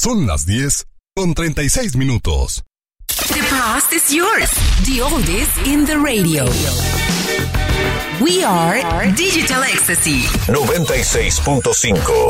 Son las 10:36. The past is yours. The oldest in the radio. We are Digital Ecstasy 96.5.